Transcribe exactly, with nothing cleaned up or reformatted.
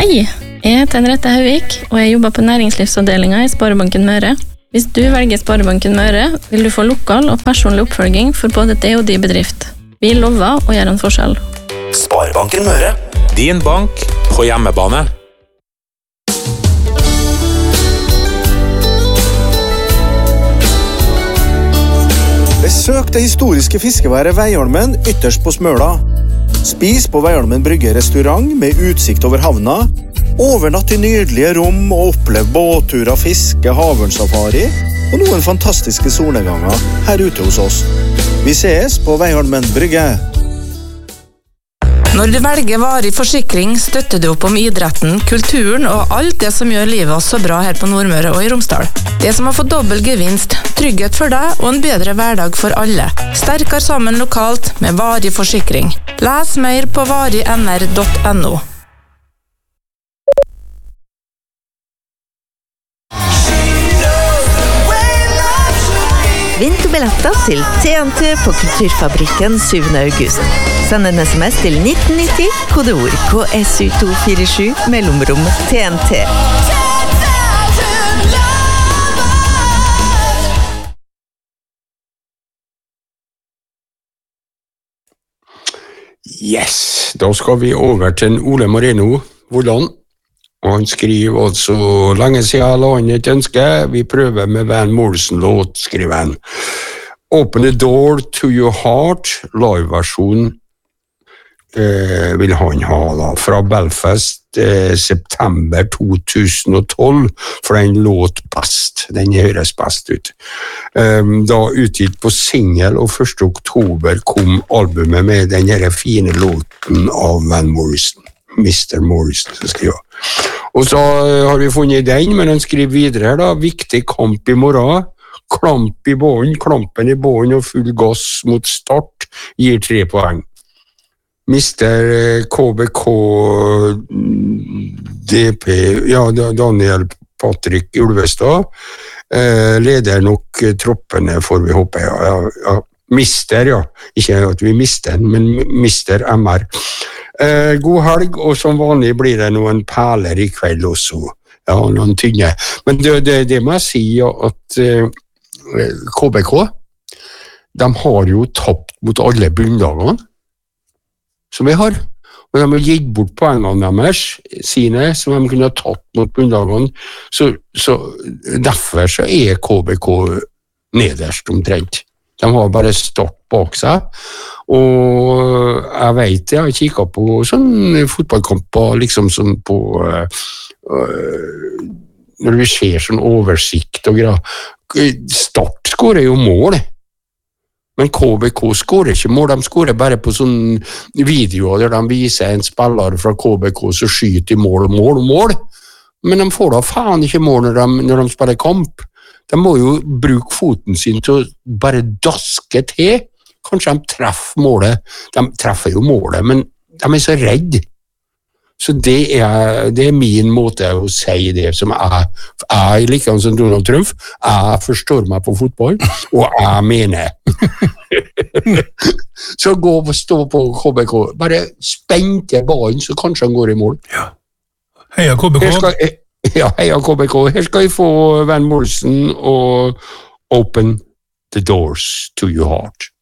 Hei, jeg heter Henriette Hauvik, og jeg jobber på næringslivsavdelingen i Sparebanken Møre. Hvis du velger Sparebanken Møre, vil du få lokal og personlig oppfølging for både det og de bedrift. Vi lover å gjøre en forskjell. Sparebanken Møre. Din bank på hjemmebane. Besøk det historiske fiskeværet Veiholmen ytterst på Smøla. Spis på Veiholmen Brygge restaurant med utsikt over havna. Overnatt i nydelige rom og opplev båtturer, fiske, havørnsafari og noen fantastiske solnedganger her ute hos oss. Vi ses på Veiholmen Brygge. Når du velger varig forsikring, støtter du opp om idretten, kulturen og alt det som gjør livet så bra her på Nordmøre og i Romsdal. Det som har fått dobbel gevinst, trygghet for deg og en bedre hverdag for alle. Sterkere sammen lokalt med varig forsikring. Les mer på varig n r punktum n o. Vinn to billetter til T N T på Kulturfabrikken syvende august. Send en sms til nitten nitti, kodeord K S U to fire sju, mellomrom T N T. Yes, da skal vi over til Ole Moreno Vollan. Og han skriver altså lenge siden la han et ønske. Vi prøver med Van Morrison-låt, skriver han. Open the door to your heart, live-versjon eh, vil han ha da, fra Belfast eh, september to tusen og tolv, for den låt best, den høres best ut. Um, da utgitt på single, og første oktober kom albumet med den her fine låten av Van Morrison. mister Morrison, skriver jeg. Og så har vi funnet den, men han skriver videre da, viktig kamp i morgen, klamp i bånd, klampen i bånd og full gass mot start, gir tre poeng. mister K B K D P, ja, Daniel Patrick Ulvestad, eh, leder nok troppene, får vi håpe, ja, ja, ja. Mister, ja. Ikke at vi mister den, men mister M R. Eh, god helg, og som vanlig blir det noen perler i kveld også. Ja, noen tynne. Men det, det, det må jeg si ja, at eh, K B K, de har jo tapt mot alle bunndagene som vi har. Og de har gitt bort poengene deres, sine, som de kunne ha tatt mot bunndagene. Så, så derfor så er K B K nederst omtrent. De har bare stått bak seg, og jeg vet, jeg har kikket på sånne fotballkamper, liksom sånn på, uh, når vi ser sånn oversikt og greier. Start skårer jo mål, men K B K skårer ikke mål, de skårer bare på sånne videoer der de viser en spiller fra K B K som skyter i mål, mål, mål, men de får da faen ikke mål når de, når de spiller kamp. De må jo bruke foten sin til å bare daske til. Kanskje de treffer målet. De treffer jo målet, men de er så redde. Så det er, det er min måte å si det som jeg, jeg liker som Donald Trump. Jeg forstår meg på fotball, og jeg mener. Så gå og stå på K B K. Bare spente ballen, så kanskje han går i mål. Ja. Heia K B K. Skal, ja, heia K B K. Her skal vi få Van Morrison og Open the doors to your heart.